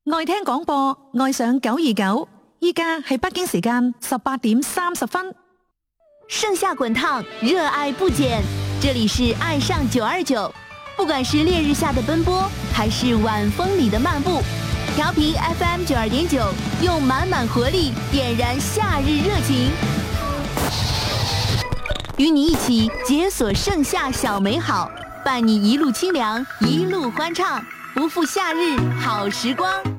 愛聽廣播，愛上929，依家係北京時間18:30。 盛夏滾燙，熱愛不減。這裡是愛上929，不管是烈日下的奔波，還是晚風裡的漫步，調頻 FM 92.9，用滿滿活力點燃夏日熱情，與你一起解鎖盛夏小美好，伴你一路清涼，一路歡暢，不負夏日好時光。